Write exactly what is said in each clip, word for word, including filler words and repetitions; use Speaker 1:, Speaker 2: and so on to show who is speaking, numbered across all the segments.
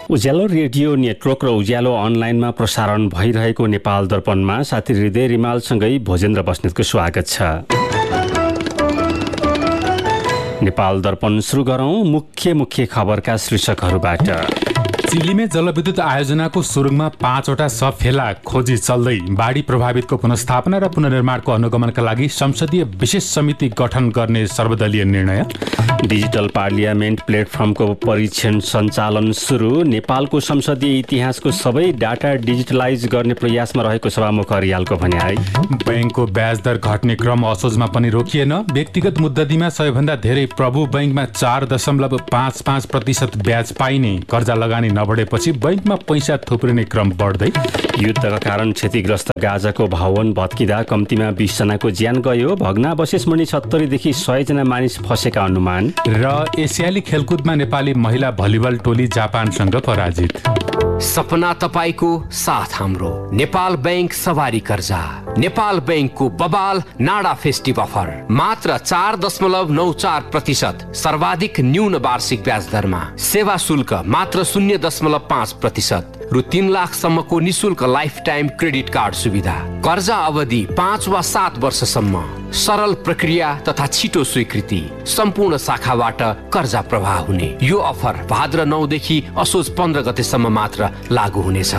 Speaker 1: उज्यालो radio network र उज्यालो अनलाइनमा प्रसारण भइरहेको नेपाल दर्पणमा साथी हृदय रिमालसँगै भोजेन्द्र बस्नेतको स्वागत छ। नेपाल दर्पण सुरु गरौं मुख्य मुख्य खबरका शीर्षकहरूबाट।
Speaker 2: चिलीमे जलविद्युत आयोजनाको सुरुङमा पाँचवटा सब फेला खोजी चल्दै। बाढी प्रभावितको पुनर्स्थापना र पुनर्निर्माणको अनुगमनका लागि संसदीय विशेष समिति गठन गर्ने सर्वदलीय निर्णय।
Speaker 1: डिजिटल पार्लियामेन्ट प्लेटफर्मको परीक्षण सञ्चालन सुरु। नेपालको संसदीय इतिहासको सबै डाटा डिजिटलाइज गर्ने प्रयासमा रहेको सभामुख अर्यालको भनाइ।
Speaker 2: बैंकको ब्याज दर घट्ने क्रम असोजमा पनि रोकिएन। व्यक्तिगत मुद्दतीमा सबैभन्दा धेरै प्रभु बैंकमा चार दशमलव पाँच पाँच प्रतिशत ब्याज पाइने। कर्जा लगानी नबढेपछि बैंकमा पैसा थुप्रिने क्रम बढ्दै।
Speaker 1: युद्धका कारण क्षतिग्रस्त गाजाको भवन भत्किँदा कम्तीमा बीस जनाको ज्यान गयो। भग्नावशेष मुनि सत्तरीदेखि सय जना मानिस फसेका अनुमान।
Speaker 2: र एसियाली खेलकुदमा नेपाली महिला भलिबल टोली जापानसँग पराजित।
Speaker 3: सपना तपाईको साथ हाम्रो। नेपाल बैंक सवारी कर्जा। नेपाल बैंकको बबाल नाडा फेस्टिभ अफर मात्र चार दशमलव नौ चार प्रतिशत सर्वाधिक न्यून वार्षिक ब्याज दरमा। सेवा शुल्क मात्र शून्य दशमलव पाँच प्रतिशत रु तीन लाखसम्मको निशुल्क लाइफ टाइम क्रेडिट कार्ड सुविधा। कर्जा अवधि पाँच वा सात वर्षसम्म। सरल प्रक्रिया तथा छिटो स्वीकृति। सम्पूर्ण शाखाबाट कर्जा प्रवाह हुने यो अफर भाद्र नौदेखि असोज पन्ध्र गतेसम्म मात्र लागू हुनेछ।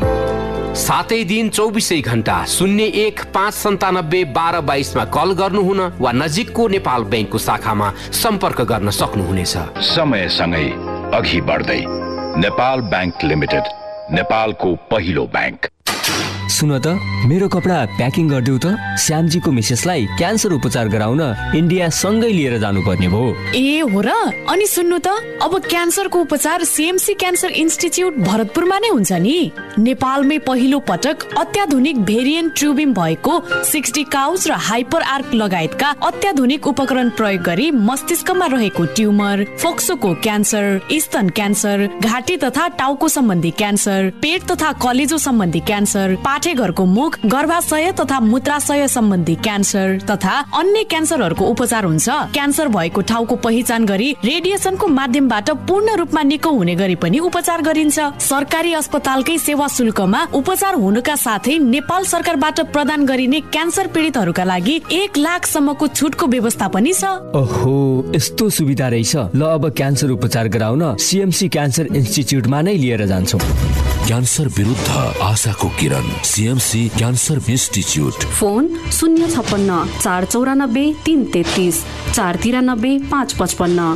Speaker 3: सातै दिन चौबिसै घण्टा शून्य एक पाँच सन्तानब्बे बाह्र बाइसमा कल गर्नुहुन वा नजिकको नेपाल बैंकको शाखामा सम्पर्क गर्न सक्नुहुनेछ।
Speaker 4: समयसँगै अघि बढ्दै नेपाल बैंक लिमिटेड, नेपालको पहिलो बैंक।
Speaker 5: सुन त मेरो कपडा प्याकिङ गरिदेऊ त। श्यामजीको मिसेसलाई क्यान्सर उपचार गराउन इन्डिया सँगै लिएर जानुपर्ने भयो।
Speaker 6: ए हो र? अनि सुन्नु त, अब क्यान्सरको उपचार सीएमसी क्यान्सर इन्स्टिच्युट भरतपुरमा नै हुन्छ नि। नेपालमै पहिलो पटक अत्याधुनिक भेरिएन्ट ट्युबिम भएको सिक्सटी काउज र हाइपर आर्क लगायतका अत्याधुनिक उपकरण प्रयोग गरी मस्तिष्कमा रहेको ट्युमर, फोक्सोको क्यान्सर, स्तन क्यान्सर, घाँटी तथा टाउको सम्बन्धी क्यान्सर, पेट तथा कलेजो सम्बन्धी क्यान्सर, पाठेघरको मुख, गर्भाशय तथा मूत्राशय सम्बन्धी क्यान्सर तथा अन्य क्यान्सरहरूको उपचार हुन्छ। क्यान्सर भएको ठाउँको पहिचान गरी रेडिएसनको माध्यमबाट पूर्ण रूपमा निको हुने गरी पनि उपचार गरिन्छ। सरकारी अस्पतालकै सेवा शुल्कमा उपचार हुनुका साथै नेपाल सरकारबाट प्रदान गरिने क्यान्सर पीडितहरूका लागि एक लाखसम्मको छुटको व्यवस्था पनि छ।
Speaker 5: ओहो, यस्तो सुविधा रहेछ। ल अब क्यान्सर उपचार गराउन सीएमसी क्यान्सर इन्स्टिच्युटमा नै लिएर जान्छौँ।
Speaker 7: क्यान्सर विरुद्ध आशाको किरण, सीएमसी क्यान्सर इन्स्टिच्युट।
Speaker 8: फोन शून्य छप्पन्न चार चौरानब्बे तीन तेत्तिस चार तिरानब्बे पाँच पचपन्न।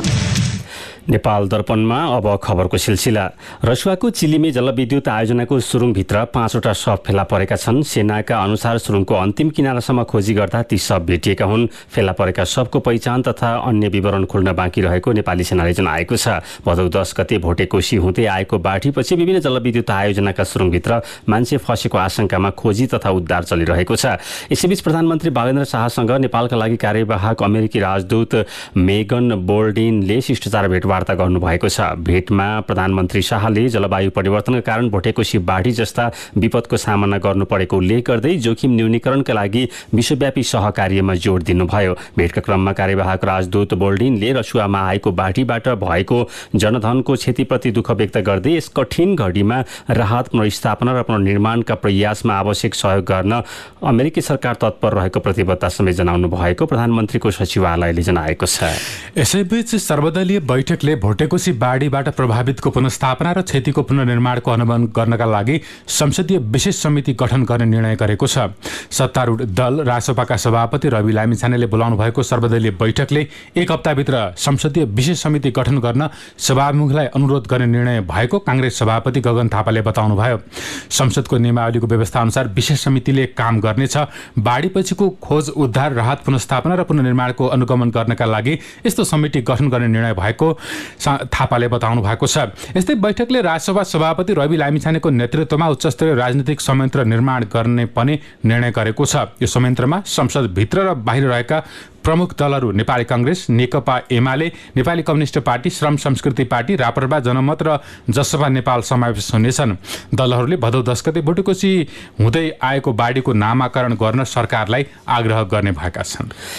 Speaker 1: नेपाल दर्पणमा अब खबरको सिलसिला। रसुवाको चिलीमे जलविद्युत आयोजनाको सुरुङभित्र पाँचवटा शव फेला परेका छन्। सेनाका अनुसार सुरुङको अन्तिम किनारासम्म खोजी गर्दा ती शव भेटिएका हुन्। फेला परेका शवको पहिचान तथा अन्य विवरण खुल्न बाँकी रहेको नेपाली सेनाले जनाएको छ। भदौ दस गते भोटेकोशी हुँदै आएको बाढीपछि विभिन्न जलविद्युत आयोजनाका सुरुङभित्र मान्छे फसेको आशंकामा खोजी तथा उद्धार चलिरहेको छ। यसैबीच प्रधानमन्त्री बालेन्द्र शाहसँग नेपालका लागि कार्यवाहक अमेरिकी राजदूत मेगन बोल्डिनले शिष्टाचार भेटवार्ता वार्ता गर्नुभएको छ। भेटमा प्रधानमन्त्री शाहले जलवायु परिवर्तनका कारण भोटेकोशी बाढी जस्ता विपदको सामना गर्नु परेको उल्लेख गर्दै जोखिम न्यूनीकरणका लागि विश्वव्यापी सहकार्यमा जोड दिनुभयो। भेटका क्रममा कार्यवाहक राजदूत बोल्डिनले रसुवामा आएको बाढीबाट भएको जनधनको क्षतिप्रति दुःख व्यक्त गर्दै यस कठिन घडीमा राहत, पुनर्स्थापना र पुनर्निर्माणका प्रयासमा आवश्यक सहयोग गर्न अमेरिकी सरकार तत्पर रहेको प्रतिबद्धता समेत जनाउनु भएको प्रधानमन्त्रीको सचिवालयले जनाएको छ।
Speaker 2: यसैबीच सर्वदलीय बैठक भोटेकोशी बाढीबाट प्रभावितको पुनर्स्थापना र क्षतिको पुनर्निर्माणको अनुगमन गर्नका लागि संसदीय विशेष समिति गठन गर्ने निर्णय गरेको छ। सत्तारूढ दल रासपाका सभापति रवि लामिछानेले बोलाउनु भएको सर्वदलीय बैठकले एक हप्ताभित्र संसदीय विशेष समिति गठन गर्न सभामुखलाई अनुरोध गर्ने निर्णय भएको कांग्रेस सभापति गगन थापाले बताउनुभयो। संसदको नियमावलीको व्यवस्था अनुसार विशेष समितिले काम गर्नेछ। बाढीपछिको खोज, उद्धार, राहत, पुनर्स्थापना र पुनर्निर्माणको अनुगमन गर्नका लागि यस्तो समिति गठन गर्ने निर्णय भएको थापाले बताउनु भएको छ। यस्तै बैठकले राजसभा सभापति रवि लामिछानेको नेतृत्वमा उच्चस्तरीय राजनीतिक संयन्त्र निर्माण गर्ने पनि निर्णय गरेको छ। यो संयन्त्रमा संसदभित्र र बाहिर रहेका प्रमुख दलहरू नेपाली कांग्रेस, नेकपा एमाले, नेपाली कम्युनिस्ट पार्टी, श्रम संस्कृति पार्टी, राप्रपा, जनमत र जसपा नेपाल समावेश हुनेछन्। दलहरूले भदौ दस गते भोटेकोशी हुँदै आएको बाढीको नामाकरण गर्न सरकारलाई आग्रह गर्ने भएका छन्।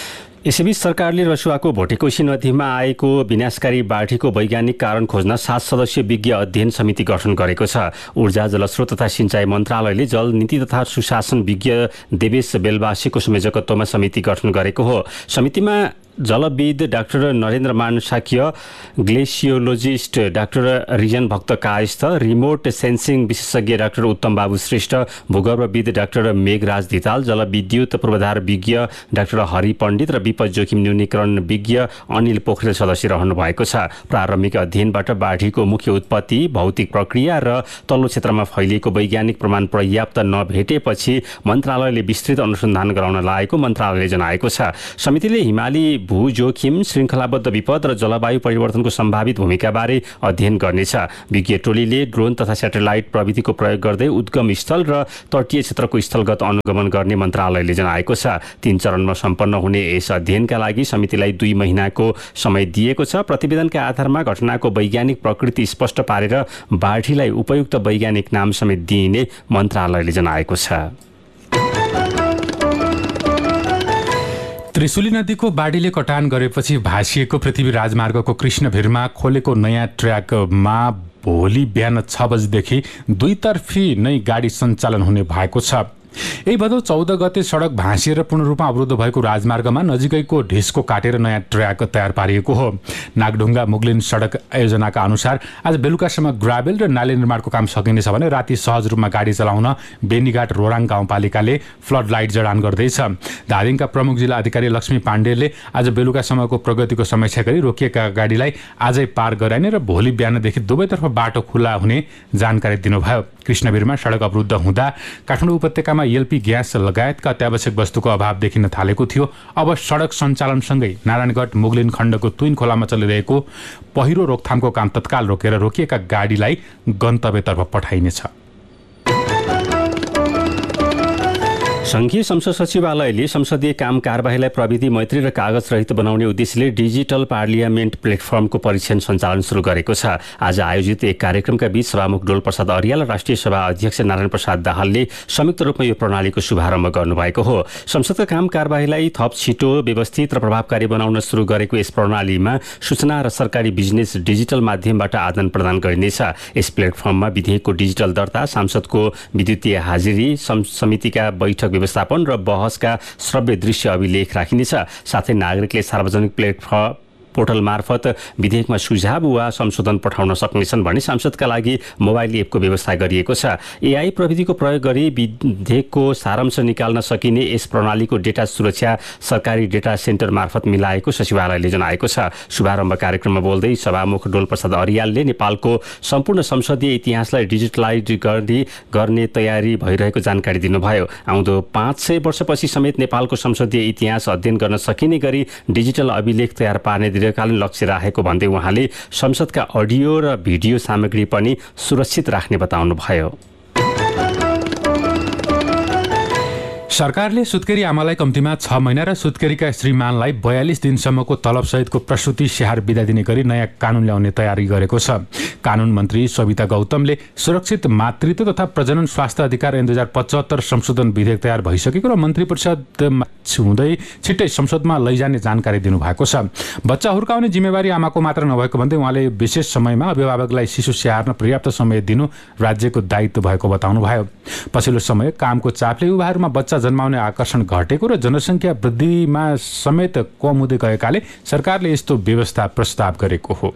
Speaker 1: यसैबीच सरकारले रसुवाको भोटेकोशी नदीमा आएको विनाशकारी बाढीको वैज्ञानिक कारण खोज्न सात सदस्यीय विज्ञ अध्ययन समिति गठन गरेको छ। ऊर्जा जलस्रोत तथा सिंचाई मन्त्रालयले जल नीति तथा सुशासन विज्ञ देवेश बेलवासीको संयोजकत्वमा समिति गठन गरेको हो। समितिमा जलविद डाक्टर नरेन्द्र मान साक्य, ग्लेसियोलोजिस्ट डाक्टर रिजन भक्त कायस्थ, रिमोट सेन्सिङ विशेषज्ञ डाक्टर उत्तम बाबु श्रेष्ठ, भूगर्भविद डाक्टर मेघराज धिताल, जलविद्युत पूर्वाधार विज्ञ डाक्टर हरि पण्डित र विपद जोखिम न्यूनीकरण विज्ञ अनिल पोखरेल सदस्य रहनु भएको छ। प्रारम्भिक अध्ययनबाट बाढीको मुख्य उत्पत्ति, भौतिक प्रक्रिया र तल्लो क्षेत्रमा फैलिएको वैज्ञानिक प्रमाण पर्याप्त नभेटेपछि मन्त्रालयले विस्तृत अनुसन्धान गराउन लागेको मन्त्रालयले जनाएको छ। समितिले हिमाली भू जोखिम, श्रृङ्खलाबद्ध विपद र जलवायु परिवर्तनको सम्भावित भूमिकाबारे अध्ययन गर्नेछ। विज्ञ टोलीले ड्रोन तथा स्याटेलाइट प्रविधिको प्रयोग गर्दै उद्गम स्थल र तटीय क्षेत्रको स्थलगत अनुगमन गर्ने मन्त्रालयले जनाएको छ। तीन चरणमा सम्पन्न हुने यस अध्ययनका लागि समितिलाई दुई महिनाको समय दिएको छ। प्रतिवेदनका आधारमा घटनाको वैज्ञानिक प्रकृति स्पष्ट पारेर बाढीलाई उपयुक्त वैज्ञानिक नाम समेत दिइने मन्त्रालयले जनाएको छ।
Speaker 2: त्रिशुली नदीको बाढीले कटान गरेपछि भासिएको पृथ्वी राजमार्गको कृष्णभिरमा खोलेको नयाँ ट्र्याकमा भोलि बिहान छ बजेदेखि दुईतर्फी नै गाडी सञ्चालन हुने भएको छ। यही भदौ चौध गते सडक भाँसिएर पूर्ण रूपमा अवरुद्ध भएको राजमार्गमा नजिकैको ढिस्को काटेर नयाँ ट्र्याक तयार पारिएको हो। नागढुङ्गा मुगलिन सडक आयोजनाका अनुसार आज बेलुकासम्म ग्राभेल र नाली निर्माणको काम सकिनेछ भने राति सहज रूपमा गाडी चलाउन बेनीघाट रोराङ गाउँपालिकाले फ्लड लाइट जडान गर्दैछ। धादिङका प्रमुख जिल्ला अधिकारी लक्ष्मी पाण्डेले आज बेलुकासम्मको प्रगतिको समीक्षा गरी रोकिएका गाडीलाई आजै पार गराइने र भोलि बिहानदेखि दुवैतर्फ बाटो खुल्ला हुने जानकारी दिनुभयो। कृष्णवीरमा सडक अवरुद्ध हुँदा काठमाडौँ उपत्यकामा एलपी ग्यास लगायतका अत्यावश्यक वस्तुको अभाव देखिन थालेको थियो। अब सडक सञ्चालनसँगै नारायणगढ मुगलिन खण्डको तुइन खोलामा चलिरहेको पहिरो रोकथामको काम तत्काल रोकेर रोकिएका गाडीलाई गन्तव्यतर्फ पठाइनेछ।
Speaker 1: संघीय संसद सचिवालयले संसदीय काम कारबाहीलाई प्रविधि मैत्री र कागज रहित बनाउने उद्देश्यले डिजिटल पार्लियामेन्ट प्लेटफर्मको परीक्षण सञ्चालन सुरु गरेको छ। आज आयोजित एक कार्यक्रमका बीच सभामुख डोल प्रसाद अर्याल र राष्ट्रिय सभा अध्यक्ष नारायण प्रसाद दाहालले संयुक्त रूपमा यो प्रणालीको शुभारम्भ गर्नुभएको हो। संसदका काम कारबाहीलाई थप छिटो, व्यवस्थित र प्रभावकारी बनाउन सुरु गरेको यस प्रणालीमा सूचना र सरकारी बिजनेस डिजिटल माध्यमबाट आदान प्रदान गरिनेछ। यस प्लेटफर्ममा विधेयकको डिजिटल दर्ता, सांसदको विद्युतीय हाजिरी, समितिका बैठक व्यवस्थापन र बहसका श्रव्य दृश्य अभिलेख राखिनेछ। साथै नागरिकले सार्वजनिक प्लेटफर्म पोर्टल मार्फत विधेयकमा सुझाव वा संशोधन पठाउन सक्नेछन् भने सांसदका लागि मोबाइल एपको व्यवस्था गरिएको छ। एआई प्रविधिको प्रयोग गरी विधेयकको सारांश निकाल्न सकिने यस प्रणालीको डेटा सुरक्षा सरकारी डेटा सेन्टर मार्फत मिलाएको सचिवालयले जनाएको छ। शुभारम्भ कार्यक्रममा बोल्दै सभामुख डोल प्रसाद अर्यालले नेपालको सम्पूर्ण संसदीय इतिहासलाई डिजिटलाइज गर्ने गर्ने तयारी भइरहेको जानकारी दिनुभयो। आउँदो पाँच सय वर्षपछि समेत नेपालको संसदीय इतिहास अध्ययन गर्न सकिने गरी डिजिटल अभिलेख तयार पार्ने दीर्घकालीन लक्ष्य राखेको भन्दै उहाँले संसदका अडियो र भिडियो सामग्री पनि सुरक्षित राख्ने बताउनुभयो।
Speaker 2: सरकारले सुत्केरी आमालाई कम्तीमा छ महिना र सुत्केरीका श्रीमानलाई बयालिस दिनसम्मको तलबसहितको प्रसुति स्याहार बिदा दिने गरी नयाँ कानून ल्याउने तयारी गरेको छ। कानून मन्त्री सविता गौतमले सुरक्षित मातृत्व तथा प्रजनन स्वास्थ्य अधिकार ऐन दुई हजार पचहत्तर संशोधन विधेयक तयार भइसकेको र मन्त्री परिषद हुँदै छिट्टै संसदमा लैजाने जानकारी दिनुभएको छ। बच्चा हुर्काउने जिम्मेवारी आमाको मात्र नभएको भन्दै उहाँले विशेष समयमा अभिभावकलाई शिशु स्याहार्न पर्याप्त समय दिनु राज्यको दायित्व भएको बताउनुभयो। पछिल्लो समय कामको चापले युवाहरूमा बच्चा जन्माउने आकर्षण घटेको र जनसङ्ख्या वृद्धिमा समेत कम हुँदै गएकाले सरकारले यस्तो व्यवस्था प्रस्ताव गरेको हो।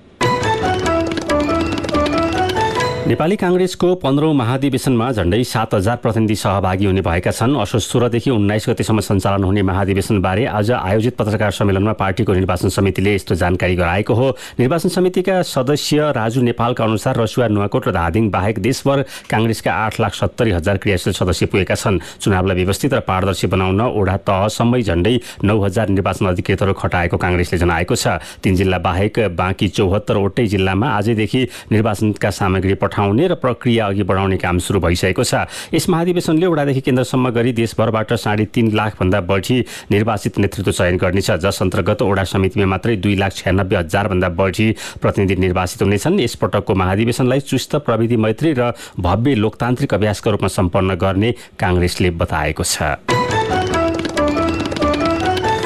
Speaker 1: नेपाली कांग्रेसको पन्ध्रौं महाधिवेशनमा झण्डै सात हजार प्रतिनिधि सहभागी हुने भएका छन्। असोज सोह्रदेखि उन्नाइस गतेसम्म सञ्चालन हुने महाधिवेशनबारे आज आयोजित पत्रकार सम्मेलनमा पार्टीको निर्वाचन समितिले यस्तो जानकारी गराएको हो। निर्वाचन समितिका सदस्य राजु नेपालका अनुसार रसुवा, नुवाकोट र धादिङ बाहेक देशभर कांग्रेसका आठ लाख सत्तरी हजार क्रियाशील सदस्य पुगेका छन्। चुनावलाई व्यवस्थित र पारदर्शी बनाउन ओडा तहसम्मै झण्डै नौ हजार निर्वाचन अधिकृतहरू खटाएको कांग्रेसले जनाएको छ। तीन जिल्ला बाहेक बाँकी चौहत्तरवटै जिल्लामा आजैदेखि निर्वाचनका सामग्री पठाउने र प्रक्रिया अघि बढाउने काम सुरु भइसकेको छ। यस महाधिवेशनले वडादेखि केन्द्रसम्म गरी देशभरबाट साढे तीन लाखभन्दा बढी निर्वाचित नेतृत्व चयन गर्नेछ, जस अन्तर्गत वडा समितिमा मात्रै दुई लाख छ्यानब्बे हजारभन्दा बढी प्रतिनिधि निर्वाचित हुनेछन्। यसपटकको महाधिवेशनलाई चुस्त प्रविधि मैत्री र भव्य लोकतान्त्रिक अभ्यासका रूपमा सम्पन्न गर्ने कांग्रेसले बताएको छ।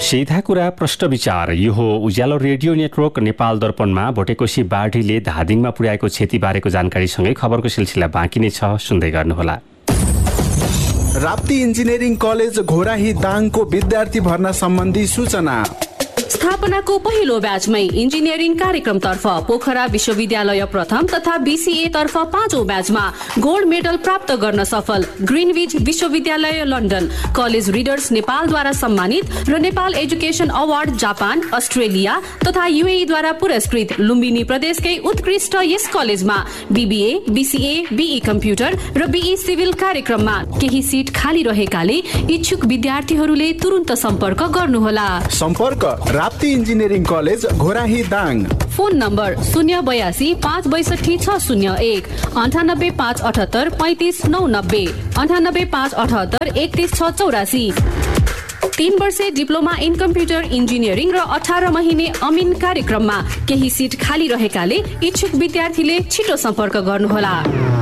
Speaker 1: सीधा कुरा प्रश्न विचार यो हो उज्यालो रेडियो नेटवर्क नेपाल दर्पणमा भोटेकोशी बाढीले धादिङमा पुर्याएको क्षतिबारेको जानकारीसँगै खबरको सिलसिला बाँकी नै छ, सुन्दै गर्नुहोला।
Speaker 9: राप्ती इन्जिनियरिङ कलेज घोराही दाङको विद्यार्थी भर्ना सम्बन्धी सूचना।
Speaker 8: स्थापनाको पहिलो ब्याचमै इन्जिनियरिङ कार्यक्रमतर्फ पोखरा विश्वविद्यालय प्रथम तथा बीसीए तर्फ पाँचौं ब्याचमा गोल्ड मेडल प्राप्त गर्न सफल ग्रिनविच विश्वविद्यालय लन्डन, कलेज रिडर्स नेपालद्वारा सम्मानित र Nepal education award Japan, Australia तथा युएई द्वारा पुरस्कृत लुम्बिनी प्रदेशकै उत्कृष्ट यस कलेजमा बीबीए, बीसीए, बीई कम्प्युटर र बीई सिभिल कार्यक्रममा केही सिट खाली रहेकाले इच्छुक विद्यार्थीहरूले तुरुन्त सम्पर्क गर्नुहोला।
Speaker 9: सम्पर्क Rapti engineering college Ghorahi Dang.
Speaker 8: Phone number शून्य बयासी पाँच बैसठी छ शून्य एक अन्ठानब्बे पाँच अठहत्तर पैँतिस नौ नब्बे अन्ठानब्बे पाँच अठहत्तर एकतिस छ चौरासी। तीन वर्षे डिप्लोमा इन कम्प्युटर इन्जिनियरिङ र अठार महिने अमिन कार्यक्रममा केही सिट खाली रहेकाले इच्छुक विद्यार्थीले छिटो सम्पर्क गर्नुहोला।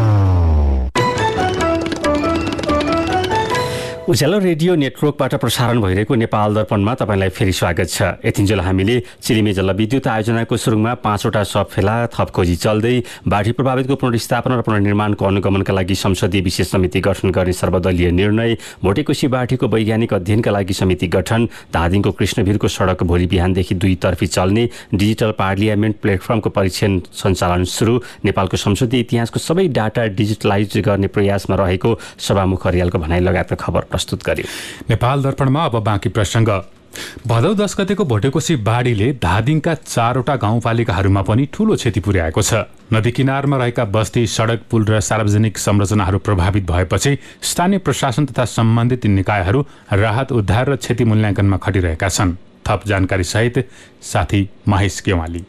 Speaker 1: उज्यालो रेडियो नेटवर्कबाट प्रसारण भइरहेको नेपाल दर्पणमा तपाईँलाई फेरि स्वागत छ। यतिन्जेल हामीले चिलिमे जलविद्युत आयोजनाको सुरुङमा पाँचवटा सब फेला थप खोजी चल्दै बाढी प्रभावितको पुनर्स्थापना र पुनर्निर्माणको अनुगमनका लागि संसदीय विशेष समिति गठन गर्ने सर्वदलीय निर्णय, भोटेकोशी बाढीको वैज्ञानिक अध्ययनका लागि समिति गठन, धादिङको कृष्णवीरको सडक भोलि बिहानदेखि दुई तर्फी चल्ने, डिजिटल पार्लियामेन्ट प्लेटफर्मको परीक्षण सञ्चालन सुरु, नेपालको संसदीय इतिहासको सबै डाटा डिजिटलाइज गर्ने प्रयासमा रहेको सभामुख अर्यालको भनाइ लगायतका खबर प्रस्तुत गर्यो।
Speaker 2: नेपाल दर्पणमा अब बाँकी प्रसङ्ग। भदौ दस गतेको भोटेकोशी बाढीले धादिङका चारवटा गाउँपालिकाहरूमा पनि ठूलो क्षति पुर्याएको छ। नदी किनारमा रहेका बस्ती, सडक, पुल र सार्वजनिक संरचनाहरू प्रभावित भएपछि स्थानीय प्रशासन तथा सम्बन्धित निकायहरू राहत, उद्धार र क्षति मूल्याङ्कनमा खटिरहेका छन्। थप जानकारी सहित साथी महेश केवाली।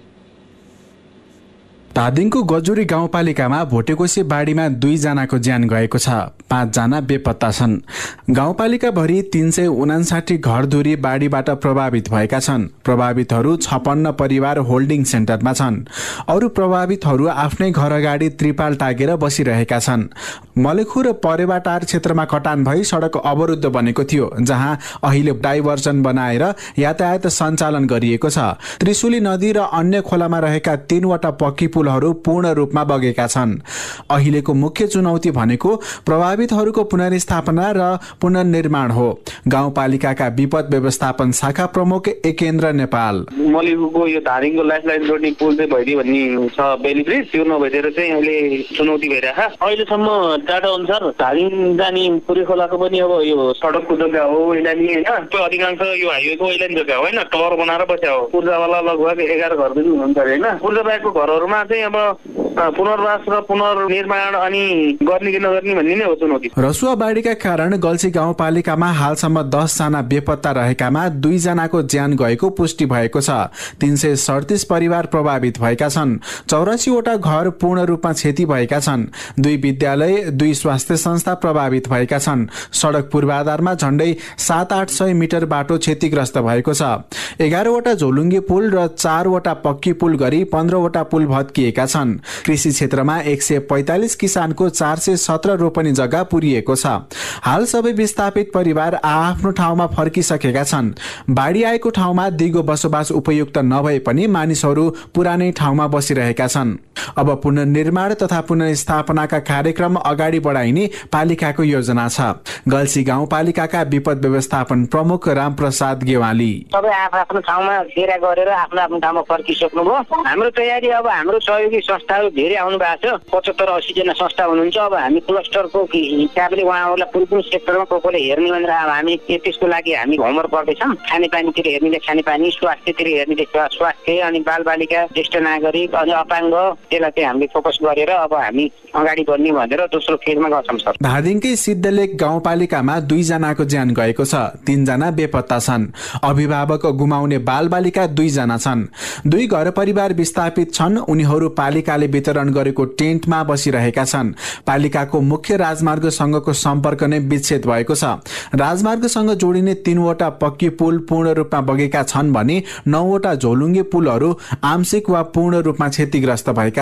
Speaker 9: धादिङको गजुरी गाउँपालिकामा भोटेकोशी बाढीमा दुईजनाको ज्यान गएको छ, पाँचजना बेपत्ता छन्। गाउँपालिकाभरि तीन सय उनासाठी घरधुरी बाढीबाट प्रभावित भएका छन्। प्रभावितहरू छपन्न परिवार होल्डिङ सेन्टरमा छन्। अरू प्रभावितहरू आफ्नै घर अगाडि त्रिपाल टाँगेर बसिरहेका छन्। मलेखु र परेवाटार क्षेत्रमा कटान भई सडक अवरुद्ध बनेको थियो, जहाँ अहिले डाइभर्जन बनाएर यातायात सञ्चालन गरिएको छ। त्रिशुली नदी र अन्य खोलामा रहेका तीनवटा पक्की पुल पूर्ण रूपमा बगेका छन्। अहिलेको मुख्य चुनौती भनेको प्रभावितहरूको पुनर्स्थापना र पुनर्निर्माण हो। गाउँपालिकाका विपद व्यवस्थापन शाखा प्रमुख एकेन्द्र नेपाल।
Speaker 10: मलेखुको यो धादिङको लाइफलाइन जोड्ने पुल चाहिँ भइदियो भन्ने छ बेली ब्रिज, त्यो नभइदिएर चाहिँ अहिले चुनौती भइरहेको छ। अहिलेसम्म डाटा अनुसार धादिङ जाने पुरै खोलाको पनि अब यो सडकको जग्गा हो इलानी होइन, त्यो अधिकांश यो हाइवेको इलानी जग्गा होइन, टावर बनाएर बस्या हो। पूर्जावाला लगभग एघार घर पनि हुनुहुन्छ अरे होइन। पूर्जा बाहेकको घरहरूमा चाहिँ अब पुनर्वास र पुनर्निर्माण अनि गर्ने कि नगर्ने भन्ने नै हो चुनौती।
Speaker 9: रसुवा बाढीका कारण गल्सी गाउँपालिकामा हालसम्म दसजना बेपत्ता रहेकामा दुईजनाको ज्यान गएको पुष्टि भएको छ। तीन सय सडतिस परिवार प्रभावित भएका छन्। चौरासीवटा घर पूर्ण रूपमा क्षति भएका छन्। दुई विद्यालय, दुई स्वास्थ्य संस्था प्रभावित भएका छन्। सडक पूर्वाधारमा झण्डै सात आठ सय मिटर बाटो क्षतिग्रस्त भएको छ। एघारवटा झोलुङ्गे पुल र चारवटा पक्की पुल गरी पन्ध्रवटा पुल भत्किएका छन्। कृषि क्षेत्रमा एक सय पैंतालिस किसानको चार सय सत्र रोपनी जग्गा पुरिएको छ। हाल सबै विस्थापित परिवार आआफ्नो ठाउँमा फर्किसकेका छन्। बाढी आएको ठाउँमा दिगो बसोबास उपयुक्त नभए पनि मानिसहरू पुरानै ठाउँमा बसिरहेका छन्। अब पुनर्निर्माण तथा पुनर्स्थापनाका कार्यक्रम अगाडि बढाइने पालिकाको योजना छ। गल्सी गाउँपालिकाका विपद व्यवस्थापन प्रमुख रामप्रसाद गेवाली।
Speaker 11: सबै आफ्नो ठाउँमा डेरा गरेर आफ्नो आफ्नो ठाउँमा फर्किसक्नुभयो। हाम्रो तयारी अब हाम्रो सहयोगी संस्थाहरू धेरै आउनु भएको छ। पचहत्तर अस्सी जना संस्था हुनुहुन्छ। अब हामी क्लस्टरको हिसाबले उहाँहरूलाई कुन कुन सेक्टरमा को कोले हेर्ने भनेर अब हामी त्यसको लागि हामी होमवर्क गर्दैछौँ। खानेपानीतिर हेर्नेले खानेपानी, स्वास्थ्यतिर हेर्नेले स्वास्थ्य, अनि बालबालिका, ज्येष्ठ नागरिक अनि अपाङ्ग, त्यसलाई चाहिँ हामीले फोकस गरेर अब हामी अगाडि बढ्ने भनेर दोस्रो फेजमा गर्छौँ सर।
Speaker 9: धादिङकै सिद्धलेक गाउँपालिकामा दुईजनाको ज्यान गएको छ, तीनजना बेपत्ता छन्। अभिभावक गुमाउने बालबालिका दुईजना छन्। दुई घर परिवार विस्थापित छन्। उनीहरू पालिकाले वितरण गरेको टेन्टमा बसिरहेका छन्। पालिकाको मुख्य राजमार्गसँगको सम्पर्क नै विच्छेद भएको छ। राजमार्गसँग जोडिने तीनवटा पक्की पुल पूर्ण रूपमा बगेका छन् भने नौवटा झोलुङ्गे पुलहरू आंशिक वा पूर्ण रूपमा क्षतिग्रस्त भएका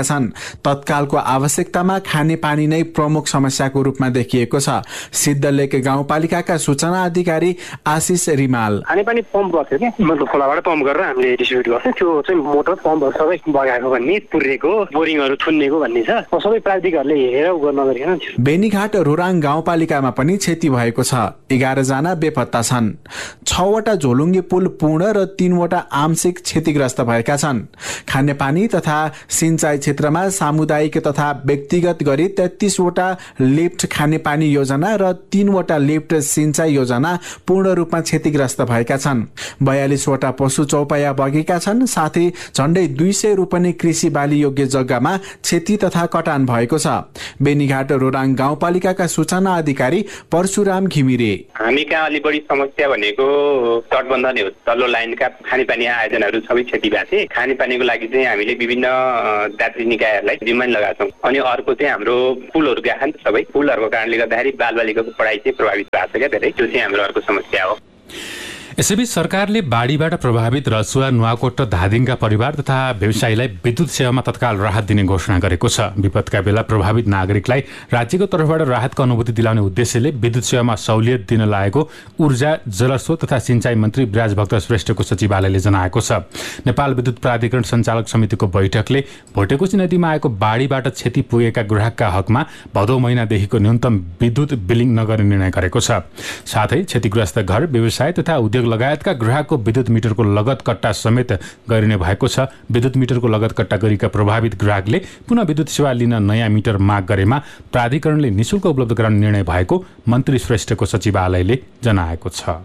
Speaker 9: छन्। तत्कालको आवश्यकतामा खानेपानी नै प्रमुख समस्याको रूपमा देखिएको छ। सिद्धलेक गाउँपालिकाका सूचना अधिकारी आशिष रिमाल
Speaker 12: खानेपानी पम्प बस्यो क्या, मतलब खोलाबाट पम्प गरेर हामीले डिस्ट्रिब्युट गर्छौँ। त्यो चाहिँ मोटर पम्पहरू सबै बगाएको भन्ने, पुर्रेको, बोरिङहरू थुन्नेको भन्ने छ। सबै प्राविधिकहरूले हेरेर उ गर्न नगरिकन थियो।
Speaker 9: बेनीघाट रोराङ गाउँपालिकामा पनि क्षति भएको छ। एघार जना बेपत्ता छन्। छवटा झोलुङ्गे पुल पूर्ण र तीनवटा आंशिक क्षतिग्रस्त भएका छन्। खानेपानी तथा सिंचाई क्षेत्रमा सामुदायिक तथा व्यक्तिगत गरी तेत्तीसवटा लिफ्ट खानेपानी योजना र तीनवटा लिफ्ट सिंचाई योजना पूर्ण रूपमा क्षतिग्रस्त भएका छन्। बयालीसवटा पशु चौपाया बगेका छन्। साथै झण्डै दुई सय रोपनी कृषि बाली योग्य जग्गामा क्षति तथा कटान भएको छ। बेनीघाट रोराङ गाउँपालिकाका सूचना अधिकारी परशुराम घिमिरे
Speaker 13: हामी कहाँ अलि बढी समस्या भनेको तटबन्ध नै हो। तल्लो लाइनका खानेपानी आयोजनाहरू सबै क्षति भएको थिए। खानेपानीको लागि चाहिँ हामीले विभिन्न दात्री निकायहरूलाई जिम्मा लगाएको छौँ। अनि अर्को चाहिँ हाम्रो पुलहरू गएका नि त सबै पुलहरूको कारणले गर्दाखेरि बालबालिकाको पढाइ चाहिँ प्रभावित भएको छ क्या धेरै। त्यो चाहिँ हाम्रो अर्को समस्या हो।
Speaker 2: यसैबीच सरकारले बाढीबाट प्रभावित रसुवा, नुवाकोट र धादिङका परिवार तथा व्यवसायीलाई विद्युत सेवामा तत्काल राहत दिने घोषणा गरेको छ। विपदका बेला प्रभावित नागरिकलाई राज्यको तर्फबाट राहतको अनुभूति दिलाउने उद्देश्यले विद्युत सेवामा सहुलियत दिन लागेको ऊर्जा, जलस्रोत तथा सिंचाई मन्त्री ब्राजभक्त श्रेष्ठको सचिवालयले जनाएको छ। नेपाल विद्युत प्राधिकरण सञ्चालक समितिको बैठकले भोटेकोशी नदीमा आएको बाढीबाट क्षति पुगेका ग्राहकका हकमा भदौ महिनादेखिको न्यूनतम विद्युत बिलिङ नगर्ने निर्णय गरेको छ। साथै क्षतिग्रस्त घर, व्यवसाय तथा उद्योग लगायतका ग्राहकको विद्युत मिटरको लगत कट्टा समेत गरिने भएको छ। विद्युत मिटरको लगत कट्टा गरेका प्रभावित ग्राहकले पुनः विद्युत सेवा लिन नयाँ मिटर माग गरेमा प्राधिकरणले निशुल्क उपलब्ध गराउने निर्णय भएको मन्त्री श्रेष्ठको सचिवालयले जनाएको छ।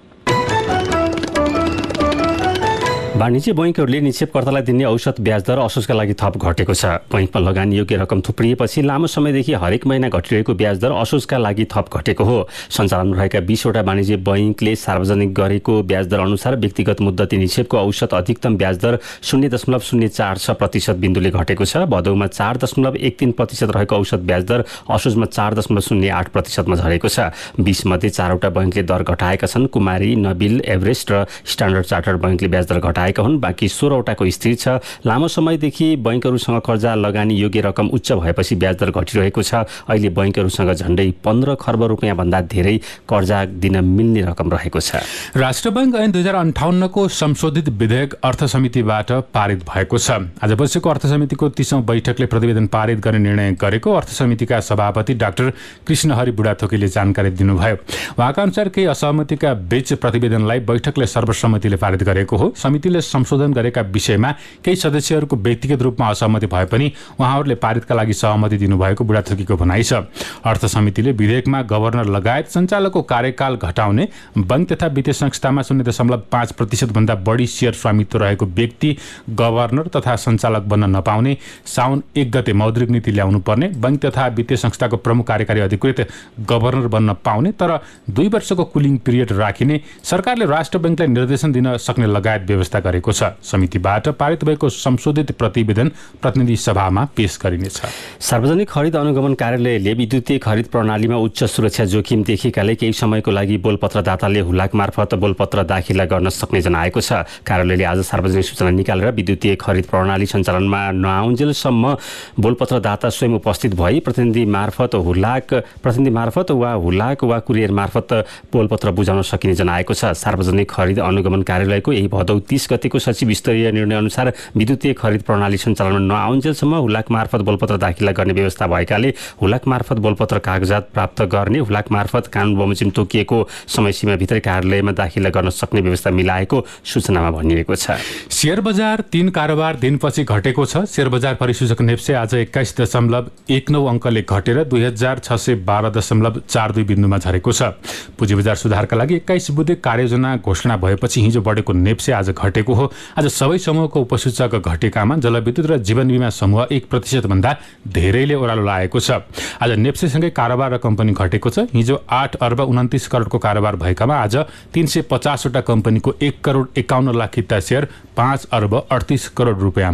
Speaker 1: वाणिज्य बैङ्कहरूले निक्षेपकर्तालाई दिने औसत ब्याज दर असोजका लागि थप घटेको छ। बैङ्कमा लगानी योग्य रकम थुप्रिएपछि लामो समयदेखि हरेक महिना घटिरहेको ब्याज दर असोजका लागि थप घटेको हो। सञ्चालनमा रहेका बीसवटा वाणिज्य बैङ्कले सार्वजनिक गरेको ब्याज दर अनुसार व्यक्तिगत मुद्दती निक्षेपको औसत अधिकतम ब्याज दर शून्य दशमलव शून्य चार छ प्रतिशत बिन्दुले घटेको छ। भदौमा चार दशमलव एक तीन प्रतिशत रहेको औसत ब्याज दर असोजमा चार दशमलव शून्य आठ प्रतिशतमा झरेको छ। बीस मध्ये चारवटा बैङ्कले दर घटाएका छन्। कुमारी, नबिल, एभरेस्ट र स्ट्यान्डर्ड चार्टर्ड बैङ्कले ब्याज दर घटाए हुन्। बाँकी सोह्रवटाको स्थिर छ। लामो समयदेखि बैङ्कहरूसँग कर्जा लगानी योग्य रकम उच्च भएपछि ब्याज दर घटिरहेको छ। अहिले बैङ्कहरूसँग झण्डै पन्ध्र खर्ब रुपियाँ भन्दा धेरै कर्जा दिन मिल्ने रकम रहेको छ।
Speaker 2: राष्ट्र बैङ्क ऐन दुई हजार अन्ठाउन्नको संशोधित विधेयक अर्थ समितिबाट पारित भएको छ। आज बसेको अर्थ समितिको तीसौं बैठकले प्रतिवेदन पारित गर्ने निर्णय गरेको अर्थ समितिका सभापति डाक्टर कृष्णहरि बुढाथोकीले जानकारी दिनुभयो। उहाँका अनुसार केही असहमतिका बीच प्रतिवेदनलाई बैठकले सर्वसम्मतिले पारित गरेको हो। समितिले संशोधन गरेका विषयमा केही सदस्यहरूको व्यक्तिगत रूपमा असहमति भए पनि उहाँहरूले पारितका लागि सहमति दिनुभएको बुढाथोकीको भनाइ छ। अर्थ समितिले विधेयकमा गभर्नर लगायत सञ्चालकको कार्यकाल घटाउने, बैंक तथा वित्तीय संस्थामा शून्य दशमलव पाँच प्रतिशत भन्दा बढी शेयर स्वामित्व रहेको व्यक्ति गभर्नर तथा सञ्चालक बन्न नपाउने, साउन एक गते मौद्रिक नीति ल्याउनु पर्ने, बैंक तथा वित्तीय संस्थाको प्रमुख कार्यकारी अधिकृत गभर्नर बन्न पाउने तर दुई वर्षको कुलिङ पिरियड राखिने, सरकारले राष्ट्र बैंकलाई निर्देशन दिन सक्ने लगायत व्यवस्था गरेको छ। समितिबाट पारित भएको संशोधित प्रतिवेदन प्रतिनिधि सभामा पेश गरिनेछ।
Speaker 1: सार्वजनिक खरिद अनुगमन कार्यालयले विद्युतीय खरिद प्रणालीमा उच्च सुरक्षा जोखिम देखेकाले केही समयको लागि बोलपत्रदाताले हुलाक मार्फत बोलपत्र दाखिला गर्न सक्ने जनाएको छ। कार्यालयले आज सार्वजनिक सूचना निकालेर विद्युतीय खरिद प्रणाली सञ्चालनमा नआउन्जेलसम्म बोलपत्रदाता स्वयं उपस्थित भई प्रतिनिधि मार्फत हुलाक प्रतिनिधि मार्फत वा हुलाक वा कुरियर मार्फत बोलपत्र बुझाउन सकिने जनाएको छ। सार्वजनिक खरिद अनुगमन कार्यालयको यही भदौ तीस गतिको सचिव स्तरीय निर्णय अनुसार विद्युतीय खरिद प्रणाली सञ्चालनमा नआउन्जेलसम्म हुलाक मार्फत बोलपत्र दाखिला गर्ने व्यवस्था भएकाले हुलाक मार्फत बोलपत्र कागजात प्राप्त गर्ने, हुलाक मार्फत कानुन बमोजिम तोकिएको समयसीमाभित्रै कार्यालयमा दाखिला गर्न सक्ने व्यवस्था मिलाएको सूचनामा भनिएको छ।
Speaker 2: शेयर बजार तीन कारोबार दिनपछि घटेको छ। शेयर बजार परिसूचक नेप्से आज एक्काइस दशमलव एक नौ अङ्कले घटेर दुई हजार छ सय बाह्र दशमलव चार दुई बिन्दुमा झरेको छ। पुँजी बजार सुधारका लागि एक्काइस बुधे कार्ययोजना घोषणा भएपछि हिजो बढेको नेप्से आज घटेको हो। आज सबै समूहको उपसूचक घटेकामा जलविद्युत र जीवन बिमा समूह एक प्रतिशत भन्दा धेरैले ओह्रालो लागेको छ। आज नेप्सेसँगै कारोबार र कम्पनी घटेको छ। हिजो आठ अर्ब उन्तिस करोडको कारोबार भएकामा आज तीन सय पचासवटा कम्पनीको एक करोड एकाउन्न लाख किता शेयर पाँच अर्ब अडतिस करोड रुपियाँमा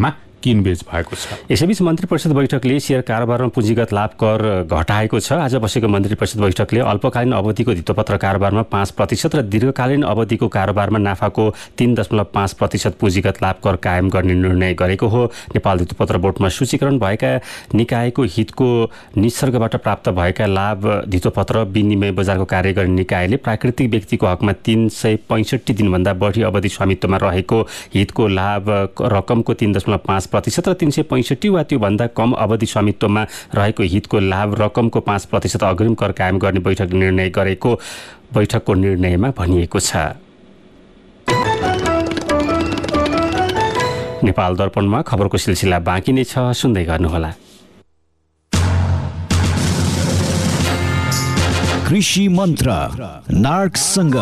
Speaker 2: किनबेच भएको छ।
Speaker 1: यसैबीच मन्त्री परिषद बैठकले सेयर कारोबारमा पुँजीगत लाभ कर घटाएको छ। आज बसेको मन्त्री परिषद बैठकले अल्पकालीन अवधिको धितोपत्र कारोबारमा पाँच प्रतिशत र दीर्घकालीन अवधिको कारोबारमा नाफाको तीन दशमलव पाँच प्रतिशत पुँजीगत लाभ कर कायम गर्ने निर्णय गरेको हो। नेपाल धितोपत्र बोर्डमा सूचीकरण भएका निकायको हितको निसर्गबाट प्राप्त भएका लाभ धितोपत्र विनिमय बजारको कार्य गर्ने निकायले प्राकृतिक व्यक्तिको हकमा तीन सय पैँसठी दिनभन्दा बढी अवधि स्वामित्वमा रहेको हितको लाभ रकमको तीन दशमलव पाँच प्रतिशत र तीन सय पैँसठी वा त्योभन्दा कम अवधि स्वामित्वमा रहेको हितको लाभ रकमको पाँच प्रतिशत अग्रिम कर कायम गर्ने बैठक निर्णय गरेको बैठकको निर्णयमा भनिएको छ। नेपाल दर्पणमा खबरको सिलसिला बाँकी नै छ, सुन्दै गर्नुहोला।
Speaker 14: कृषि मन्त्र नार्कसँग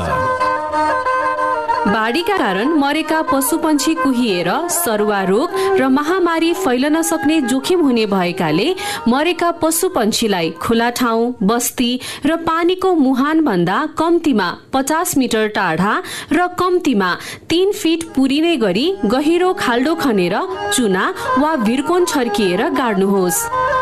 Speaker 8: बाढीका कारण मरेका पशुपन्छी कुहिएर सरुवा रोग र महामारी फैलन सक्ने जोखिम हुने भएकाले मरेका पशुपन्छीलाई खुला ठाउँ, बस्ती र पानीको मुहान भन्दा कम्तीमा पचास मिटर टाढा र कम्तीमा तीन फिट पुरिने गरी गहिरो खाल्डो खनेर चुना वा भिरकोन छर्किएर गाड्नुहोस्।